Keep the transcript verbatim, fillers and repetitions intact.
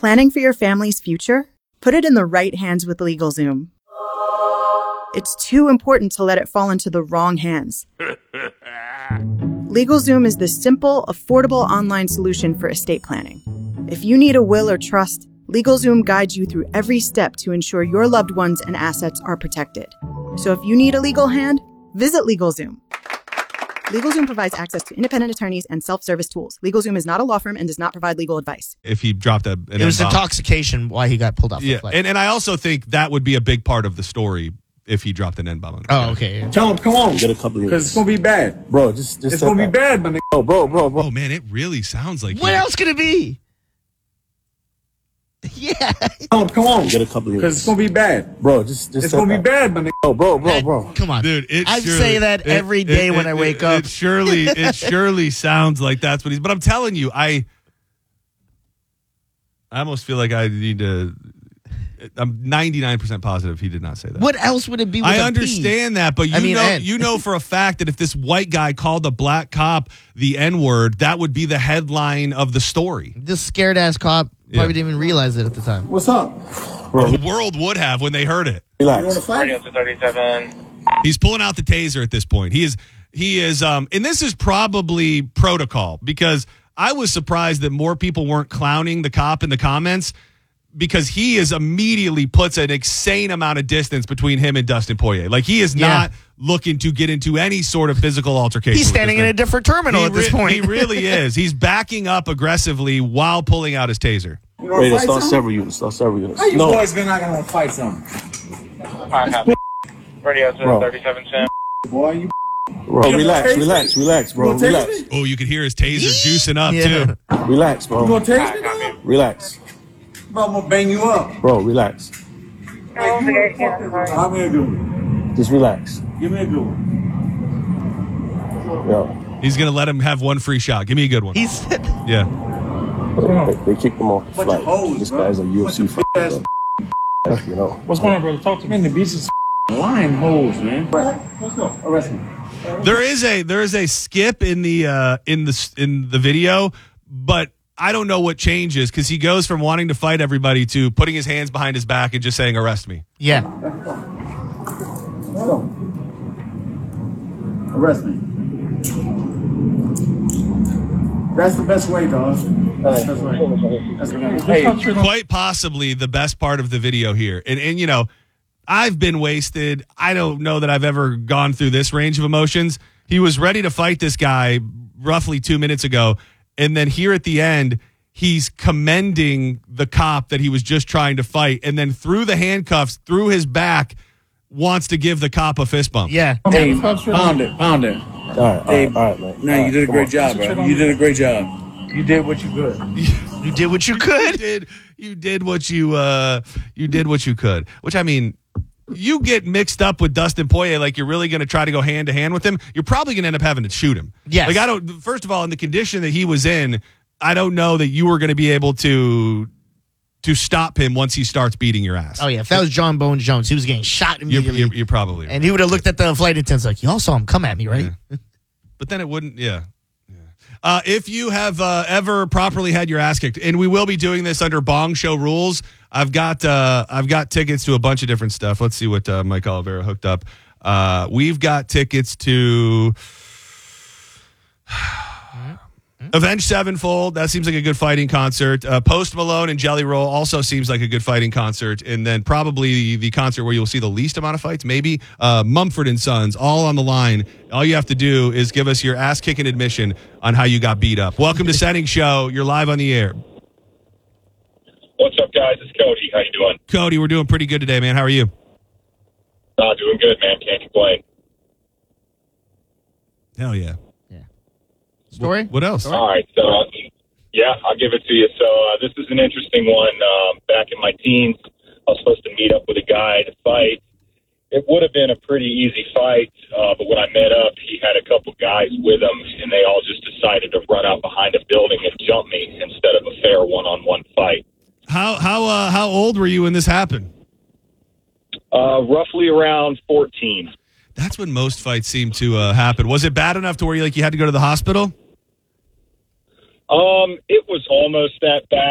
Planning for your family's future? Put it in the right hands with LegalZoom. It's too important to let it fall into the wrong hands. LegalZoom is the simple, affordable online solution for estate planning. If you need a will or trust, LegalZoom guides you through every step to ensure your loved ones and assets are protected. So if you need a legal hand, visit LegalZoom. LegalZoom provides access to independent attorneys and self-service tools. LegalZoom is not a law firm and does not provide legal advice. If he dropped a, an it was N-bomb. intoxication why he got pulled off Yeah, the flight. and, and I also think that would be a big part of the story if he dropped an N-bomb. On oh, okay. Yeah. Tell him, come on. Get a couple of Because it's going to be bad. Bro, just, just It's going to be bad, my nigga. Oh, bro, bro, bro. Oh, man, it really sounds like What he, else could it be? Yeah. Tell him, come on. Get a couple of Because it's going to be bad. Bro, just, just It's going to be bad, my nigga. Oh, bro, bro, bro. Come on. Dude, it I surely, say that it- every day it- when it- I wake it, up. It surely, it surely sounds like that's what he's. But I'm telling you, I, I almost feel like I need to. I'm ninety-nine percent positive he did not say that. What else would it be with I a P? understand that, but you I mean, know, and- you know for a fact that if this white guy called a black cop the N-word, that would be the headline of the story. This scared ass cop probably Yeah. didn't even realize it at the time. What's up? The world would have when they heard it. You want Relax. to fight? Radio thirty-seven. He's pulling out the taser at this point. He is, he is, um, and this is probably protocol because I was surprised that more people weren't clowning the cop in the comments because he is immediately puts an insane amount of distance between him and Dustin Poirier. Like he is Yeah. not looking to get into any sort of physical altercation. He's with standing this in man. a different terminal He at this re- point. He really is. He's backing up aggressively while pulling out his taser. You want Ready to to fight start something? several units. Start several units. How you No. boys been not going to fight something? I have Radio Bro. thirty-seven, Sam. Boy, you Bro, You relax, gonna relax, relax, You bro. gonna tase Relax. me? Oh, you could hear his taser juicing up Yeah. too. Relax, You bro. going to tase me, dog? Relax. Bro, I'm going to bang you up. Bro, relax. Hey, you wanna fuck this? How me a good one? Just relax. Give me a good one. Yo. He's gonna let him have one free shot. Give me a good one. He's Yeah. They, they kicked him off the Bunch flight. of hoes, This bro. guy's a U F C Bunch of fighter. ass- bro. You know. What's going on, brother? Talk to me. Man, the beach is lying hoes, man. Let's go. Arrest me. There is a there is a skip in the uh, in the in the video, but I don't know what changes because he goes from wanting to fight everybody to putting his hands behind his back and just saying "arrest me." yeah. Let's go. Arrest me. That's the best way, dog. That's the best way. That's the best way. Hey, Quite possibly the best part of the video here, and and you know, I've been wasted. I don't know that I've ever gone through this range of emotions. He was ready to fight this guy roughly two minutes ago, and then here at the end, he's commending the cop that he was just trying to fight, and then through the handcuffs, through his back, wants to give the cop a fist bump. Yeah. hey, pound it, pound it. All right, all Hey, right, all right, man. No, All you right, did a come great on. job, bro. You did a great job. You did what you could. You did what you You could. did you did what you uh you did what you could. Which I mean, you get mixed up with Dustin Poirier like you're really going to try to go hand to hand with him. You're probably going to end up having to shoot him. Yes. Like I don't. First of all, in the condition that he was in, I don't know that you were going to be able to to stop him once he starts beating your ass. Oh yeah. If that was John Bones Jones, he was getting shot You're, immediately. you're, you're probably right. and he would have looked at the flight attendants like, y'all saw him come at me, right? Yeah. But then it wouldn't. Yeah. Yeah. Uh, if you have uh, ever properly had your ass kicked, and we will be doing this under Bong Show rules, I've got uh, I've got tickets to a bunch of different stuff. Let's see what uh, Mike Oliveira hooked up. Uh, we've got tickets to Avenged Sevenfold. That seems like a good fighting concert. Uh, Post Malone and Jelly Roll also seems like a good fighting concert. And then probably the concert where you'll see the least amount of fights, maybe uh, Mumford and Sons, all on the line. All you have to do is give us your ass-kicking admission on how you got beat up. Welcome to Setting Show. You're live on the air. What's up, guys? It's Cody. How you doing? Cody, we're doing pretty good today, man. How are you? Uh, doing good, man. Can't complain. Hell yeah. Story? What else? All right, so uh, yeah, I'll give it to you. So uh, this is an interesting one. Um, back in my teens, I was supposed to meet up with a guy to fight. It would have been a pretty easy fight, uh, but when I met up, he had a couple guys with him, and they all just decided to run out behind a building and jump me instead of a fair one-on-one fight. How how uh, how old were you when this happened? Uh, roughly around fourteen. That's when most fights seem to uh, happen. Was it bad enough to where you like you had to go to the hospital? Um, it was almost that bad.